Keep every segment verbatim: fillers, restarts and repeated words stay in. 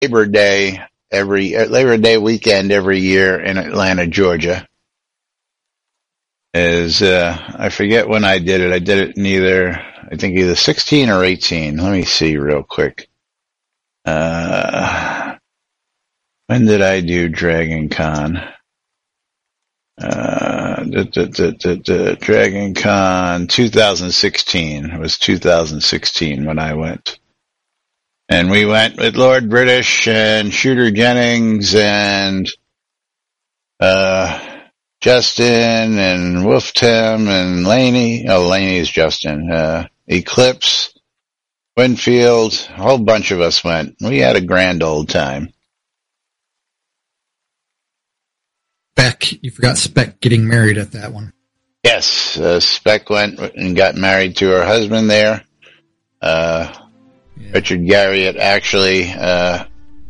Labor Day every uh, Labor Day weekend every year in Atlanta, Georgia. Is uh, I forget when I did it. I did it in either I think either sixteen or eighteen. Let me see real quick. Uh, when did I do Dragon Con? Uh, the, the, the, the, the Dragon Con twenty sixteen. It was two thousand sixteen when I went. And we went with Lord British and Shooter Jennings and, uh, Justin and Wolf Tim and Laney. Oh, Laney's Justin. Uh, Eclipse, Winfield, a whole bunch of us went. We had a grand old time. Spec, you forgot Spec getting married at that one. Yes, uh, Spec went and got married to her husband there. Uh, yeah. Richard Garriott actually uh,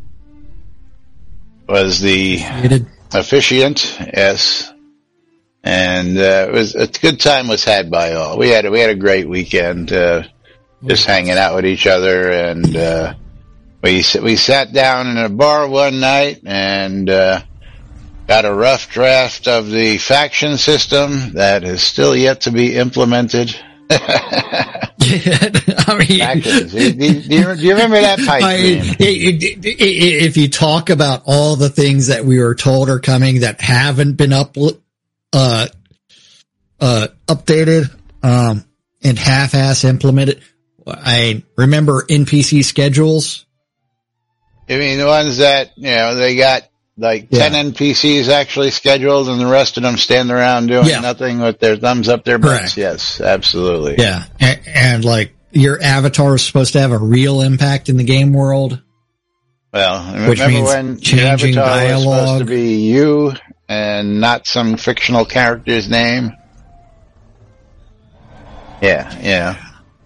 was the Officiated. officiant, yes. And uh, it was a good time was had by all. We had a, we had a great weekend, uh, just hanging out with each other, and uh, we we sat down in a bar one night and uh, got a rough draft of the faction system that is still yet to be implemented. Yeah, I mean, do, you, do, you, do you remember that pipe I mean, if you talk about all the things that we were told are coming that haven't been up, uh, uh, updated, um, and half-ass implemented, I remember N P C schedules. I mean, the ones that, you know, they got like yeah. ten N P Cs actually scheduled and the rest of them stand around doing yeah. nothing with their thumbs up their butts. Correct. Yes, absolutely. Yeah. And, and like your avatar is supposed to have a real impact in the game world. Well, remember when your avatar dialogue. was supposed to be you and not some fictional character's name? Yeah, yeah.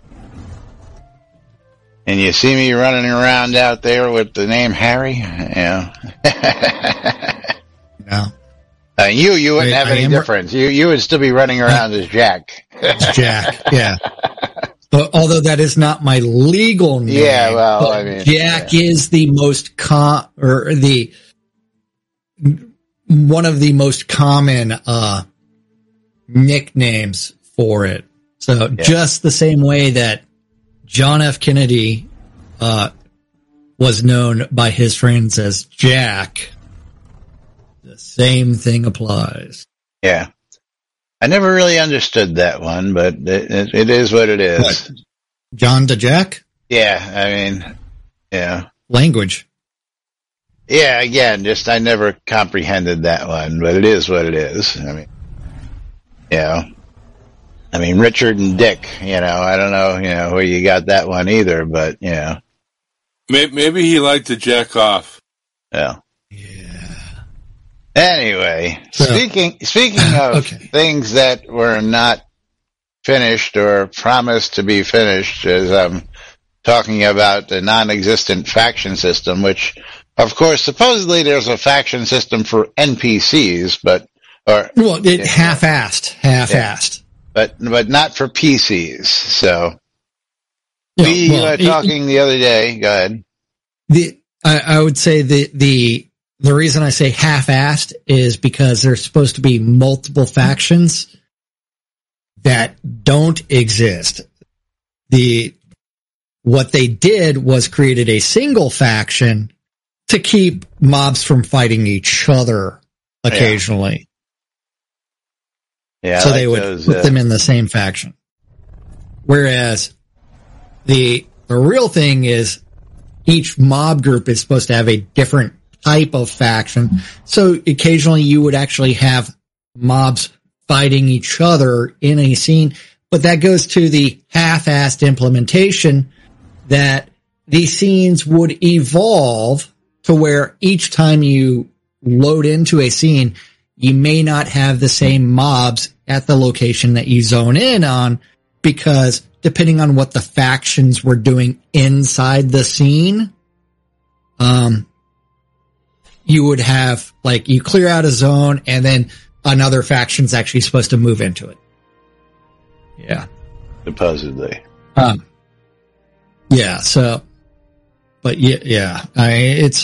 And you see me running around out there with the name Harry? Yeah. No. Uh, you, you wouldn't I, have I any difference. Re- you, you would still be running around uh, as Jack. Jack, yeah. But although that is not my legal name. Yeah, well, I mean. Jack yeah. is the most com, or the, one of the most common, uh, nicknames for it. So yeah. just the same way that John F. Kennedy, uh, was known by his friends as Jack, the same thing applies. Yeah. I never really understood that one, but it, it, it is what it is. What? John to Jack? Yeah, I mean, yeah. Language. Yeah, again, just I never comprehended that one, but it is what it is. I mean, you know. I mean, Richard and Dick, you know, I don't know, you know, where you got that one either, but, you know. Maybe he liked to jack off. Yeah. Yeah. Anyway, so, speaking speaking of okay. things that were not finished or promised to be finished, as I'm talking about the non-existent faction system, which, of course, supposedly there's a faction system for N P Cs, but or well, it half-assed, half-assed, yeah, but but not for P Cs. So yeah, we well, were talking it, the other day. Go ahead. The I, I would say the the. The reason I say half-assed is because there's supposed to be multiple factions that don't exist. The, what they did was created a single faction to keep mobs from fighting each other occasionally. Yeah. yeah so like they would those, put uh, them in the same faction. Whereas the, the real thing is each mob group is supposed to have a different type of faction. So occasionally you would actually have mobs fighting each other in a scene, but that goes to the half-assed implementation that these scenes would evolve to where each time you load into a scene, you may not have the same mobs at the location that you zone in on, because depending on what the factions were doing inside the scene, um, you would have, like, you clear out a zone and then another faction's actually supposed to move into it. Yeah. Supposedly. Um, yeah, so, but yeah, yeah, I, it's